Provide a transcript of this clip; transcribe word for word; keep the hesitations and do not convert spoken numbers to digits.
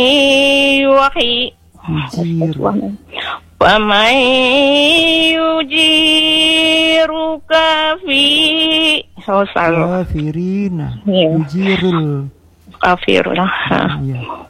yuhi Yujir. wa man yujiruka fi Kafirina. Iya. Yujirul. kafirullah. Ya.